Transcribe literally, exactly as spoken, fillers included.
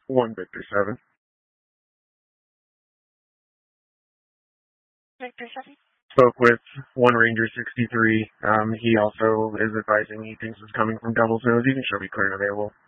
one Victor seven. Victor seven. Spoke with one Ranger sixty-three. Um, he also is advising he thinks it's coming from Devil's Nose. You can show me clear and available.